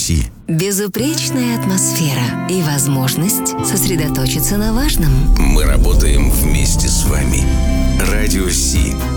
Си. Безупречная атмосфера и возможность сосредоточиться на важном. Мы работаем вместе с вами. Радио Си.